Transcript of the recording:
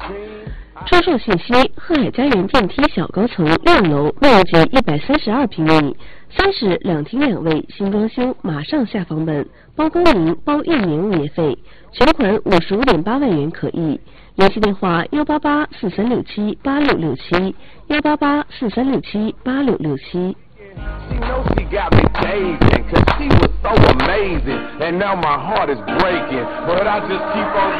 出售信息：鹤海家园电梯小高层6楼面积132平米，3室2厅2卫，新装修，马上下房本，包工龄，包1年物业费，全款55.8万元可议。联系电话18843678667，18843678667。 She knows she got me caving, cause she was so amazing, and now my heart is breaking, but I just keep on